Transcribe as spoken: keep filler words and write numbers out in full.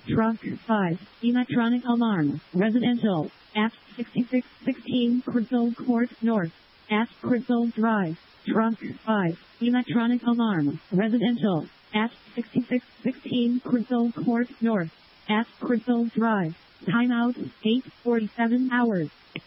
Trunk five. Electronic alarm. Residential. At sixty-six sixteen Crystal Court North. At Crystal Drive. Trunk five. Electronic alarm. Residential. At sixty-six sixteen Crystal Court North. At Crystal Drive. Timeout eight forty-seven hours.